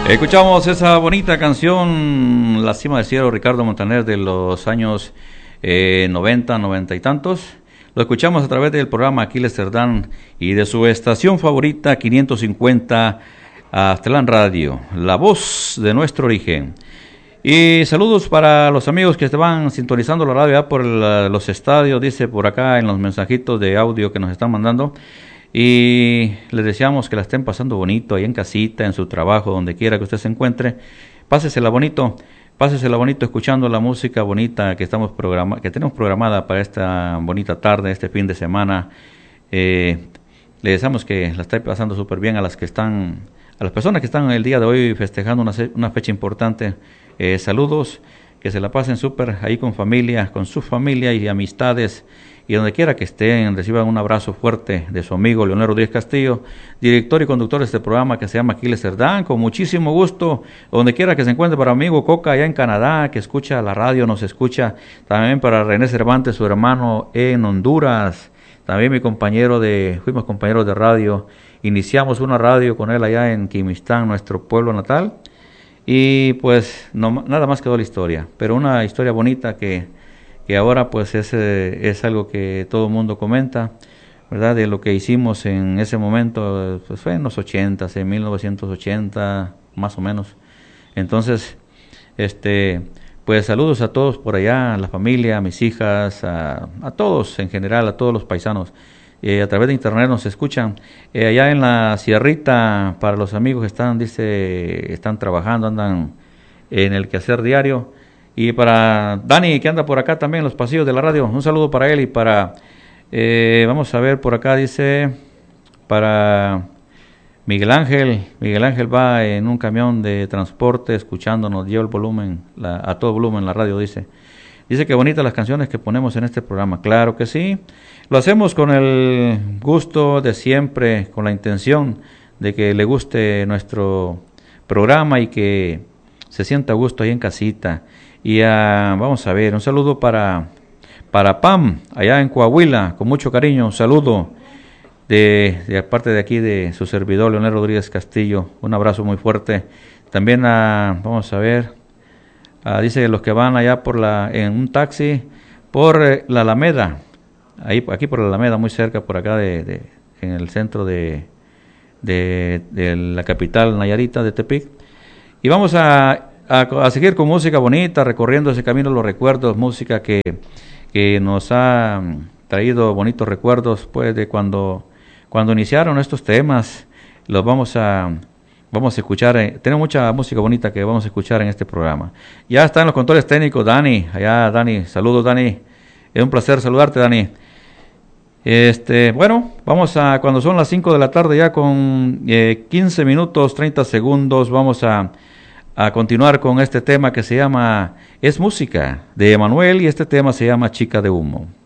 Escuchamos esa bonita canción, La Cima del Cielo, Ricardo Montaner, de los años 90, 90 y tantos. Lo escuchamos a través del programa Aquiles Cerdán y de su estación favorita 550 Aztlán Radio, la voz de nuestro origen. Y saludos para los amigos que van sintonizando la radio ya por los estadios, dice por acá en los mensajitos de audio que nos están mandando. Y les deseamos que la estén pasando bonito ahí en casita, en su trabajo, donde quiera que usted se encuentre. Pásesela bonito escuchando la música bonita que tenemos programada para esta bonita tarde, este fin de semana. Le deseamos que la esté pasando súper bien a las personas que están el día de hoy festejando una fecha importante. Saludos, que se la pasen súper ahí con su familia y amistades. Y donde quiera que estén, reciban un abrazo fuerte de su amigo Leonel Rodríguez Castillo, director y conductor de este programa que se llama Aquiles Cerdán, con muchísimo gusto, donde quiera que se encuentre, para amigo Coca allá en Canadá, que escucha la radio, nos escucha, también para René Cervantes, su hermano en Honduras, también fuimos compañeros de radio, iniciamos una radio con él allá en Quimistán, nuestro pueblo natal, y pues nada más quedó la historia, pero una historia bonita que ahora pues es algo que todo el mundo comenta, ¿verdad? De lo que hicimos en ese momento, pues fue en los 80, en 1980, más o menos. Entonces, pues saludos a todos por allá, a la familia, a mis hijas, a todos en general, a todos los paisanos. A través de internet nos escuchan. Allá en la Sierrita, para los amigos que están trabajando, andan en el quehacer diario. Y para Dani, que anda por acá también en los pasillos de la radio, un saludo para él y para, vamos a ver, por acá dice, para Miguel Ángel va en un camión de transporte escuchándonos, lleva el volumen, a todo volumen la radio, dice que bonitas las canciones que ponemos en este programa. Claro que sí, lo hacemos con el gusto de siempre, con la intención de que le guste nuestro programa y que se sienta a gusto ahí en casita. Y vamos a ver, un saludo para Pam, allá en Coahuila, con mucho cariño, un saludo de parte de aquí de su servidor Leonel Rodríguez Castillo, un abrazo muy fuerte. También vamos a ver, dice los que van allá en un taxi por la Alameda, aquí por la Alameda, muy cerca por acá en el centro de la capital Nayarita de Tepic. Y vamos a seguir con música bonita, recorriendo ese camino de los recuerdos, música que nos ha traído bonitos recuerdos pues de cuando iniciaron estos temas. Los vamos a escuchar, tenemos mucha música bonita que vamos a escuchar en este programa. Ya están los controles técnicos Dani, allá Dani, saludos Dani, es un placer saludarte Dani. Bueno, vamos cuando son las 5 de la tarde ya con 15 minutos 30 segundos, vamos a continuar con este tema que se llama Es Música, de Emanuel, y este tema se llama Chica de Humo.